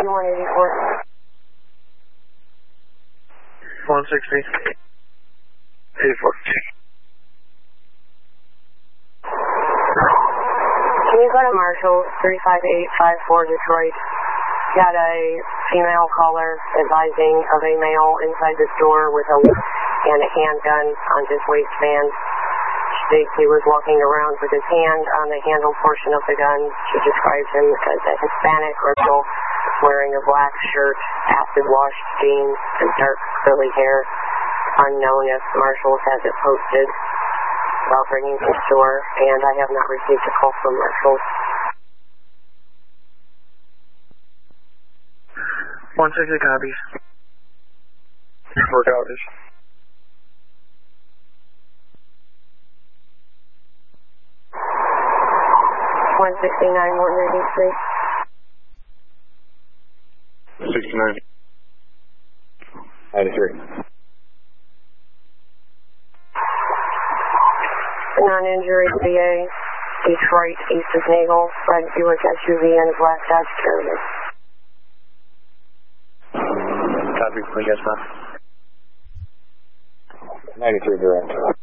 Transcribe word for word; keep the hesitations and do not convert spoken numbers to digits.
one eighty-four. one sixty. eighty-four. Can you go to Marshall three five eight five four Detroit? Got a female caller advising of a male inside the store with a and a handgun on his waistband. She, he was walking around with his hand on the handle portion of the gun. She describes him as a Hispanic or so, wearing a black shirt, acid washed jeans, and dark curly hair. Unknown if Marshall has it posted while bringing to the store, and I have not received a call from Marshall. one sixty copies. Four copies. one sixty-nine, one eighty-three. sixty-nine. ninety-three. Non-injury V A, Detroit, east of Nagel, red Buick S U V and a black Dodge Caravan. Copy, I guess not. ninety-three direct.